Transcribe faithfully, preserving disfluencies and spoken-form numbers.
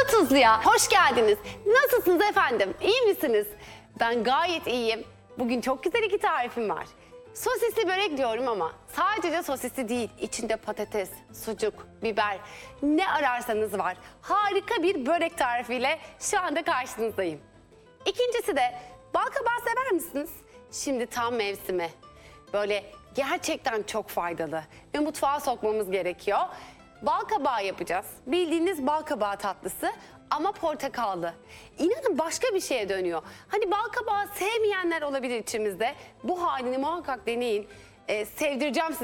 Tatlı Tuzlu'ya hoş geldiniz. Nasılsınız efendim? İyi misiniz? Ben gayet iyiyim. Bugün çok güzel iki tarifim var. Sosisli börek diyorum ama sadece sosisli değil. İçinde patates, sucuk, biber, ne ararsanız var. Harika bir börek tarifiyle şu anda karşınızdayım. İkincisi de bal kabağı sever misiniz? Şimdi tam mevsimi. Böyle gerçekten çok faydalı ve mutfağa sokmamız gerekiyor. Bal kabağı yapacağız. Bildiğiniz bal kabağı tatlısı ama portakallı. İnanın başka bir şeye dönüyor. Hani bal kabağı sevmeyenler olabilir içimizde. Bu halini muhakkak deneyin. Ee, sevdireceğim size.